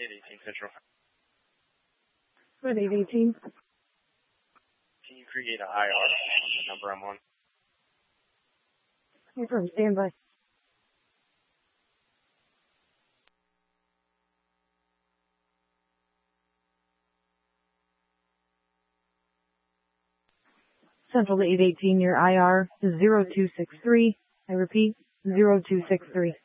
818 Central. What, 818? Can you create an IR on the number I'm on? Confirm, standby. Central to 818, your IR is 0263. I repeat, 0263.